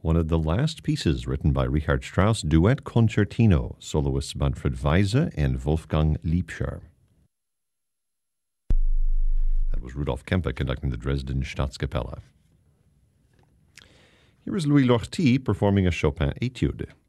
one of the last pieces written by Richard Strauss, Duet Concertino, soloists Manfred Weise and Wolfgang Liebscher. That was Rudolf Kempe conducting the Dresden Staatskapelle. Here is Louis Lortie performing a Chopin etude.